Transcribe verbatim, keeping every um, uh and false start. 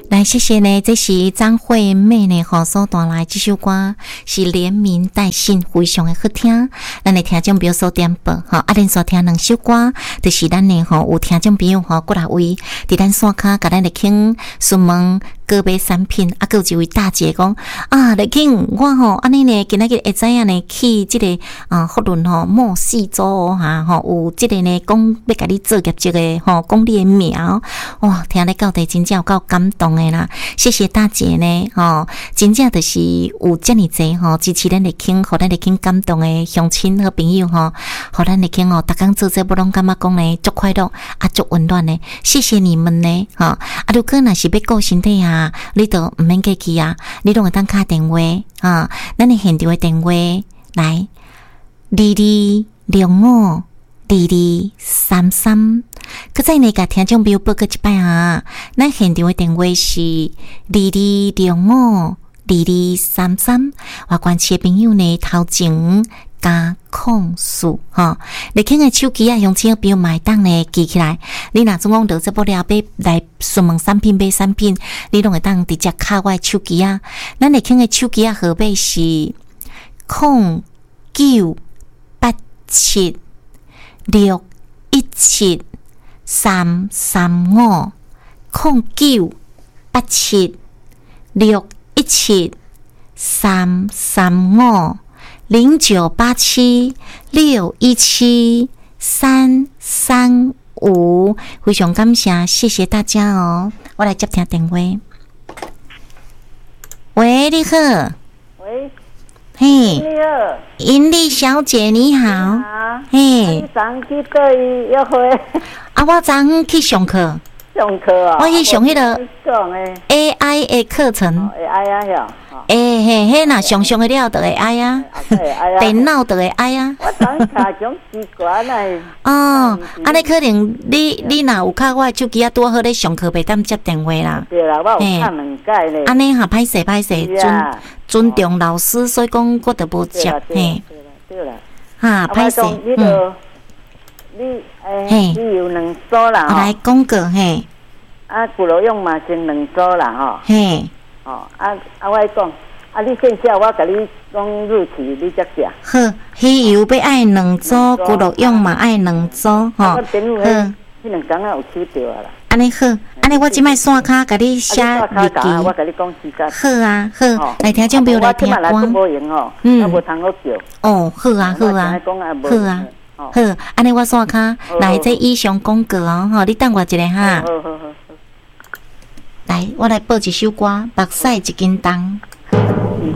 来，谢谢呢，这是张惠妹呢吼所带来这首歌是连名带姓，非常的好听。咱的听众朋友所点播吼，啊，连续听两首歌，就是咱的吼有听众朋友吼过来为伫咱线卡，甲咱的听询问个别产品，啊，还有一位大姐讲啊，来听我吼安尼呢，今仔日会知影呢去即、这个啊福伦吼莫四组哈吼有即个呢讲要甲你做业绩的吼，讲你的名哇，听咧到底真正有够感动的啦！谢谢大姐呢，吼，真正就是有遮尔济吼支持咱的听，互咱的听感动的乡亲和朋友吼，互咱的听哦，逐工做这不拢感觉讲呢足快乐啊，足温暖的，谢谢你们呢，吼啊！如果若是要顾身体啊，你都毋免客气啊，你拢会当敲电话啊，咱的现场的电话来二二六五。二二三三，搁再呢，甲听众朋友报告一摆啊！咱现场的电话是二二六五二二三三，外关市的朋友呢，头前加控诉哈，你听个手机啊，用这个朋友买单呢记起来。你若总讲到这部了要来询问产品买产品，你拢会当直接敲我手机啊。咱你听个手机啊，号码是空九八七。六一七三三五空九八七六一七三三五零九八七六一七三三五，非常感谢，谢谢大家哦！我来接听电话。喂，你好。 喂。 嘿， 你好， 银丽小姐你好。 好， 嘿， 你上去对伊约会？ 啊，我昨去上课， 上课哦， 我去上迄个讲诶 A I 的课程。 会爱啊哟， 诶嘿，迄若上上个了就会爱啊，电脑就会爱啊。 我当下种习惯诶。 哦，安尼可能你你若有敲我手机啊，拄好咧上课，袂当接电话啦。 对啦，我有看两届咧。 安尼哈歹势歹势，尊尊重老师，所以讲我都无接嘿。 对啦， 哈歹势， 嗯。你诶，你有两组啦吼。 来讲个嘿。 啊，骨肉用嘛，先两组啦吼。 嘿。 哦，啊啊，我讲，啊，你线下我甲你讲日期，你才食。 好，鱼油要爱两组，骨肉用嘛爱两组，吼。好。 迄两工啊有收着啊啦。 安尼好，安尼我即摆线卡甲你写日记。 我甲你讲时间。 好啊，好，来听众朋友来听歌。 我无闲吼， 嗯， 我无通好叫。 哦，好啊，好啊，好啊，好，安尼我线卡来这以上广告哦，吼，你等我一下哈。 好好好。 来，我来播一首歌，目屎一斤重。